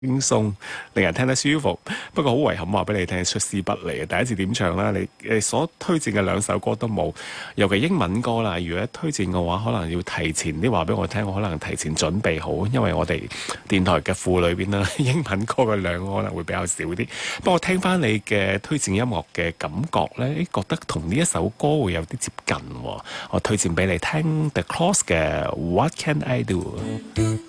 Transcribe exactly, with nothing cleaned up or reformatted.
輕鬆，令人聽得舒服。不過好遺憾話俾你聽，出師不利啊！第一次點唱啦，你誒所推薦嘅兩首歌都冇，尤其英文歌啦。如果推薦嘅話，可能要提前啲話俾我聽，我可能提前準備好，因為我哋電台嘅庫裏邊啦，英文歌嘅量可能會比較少啲。不過聽翻你嘅推薦音樂嘅感覺呢，覺得同呢一首歌會有啲接近喎。我推薦俾你聽 The Cross 嘅 What Can I Do。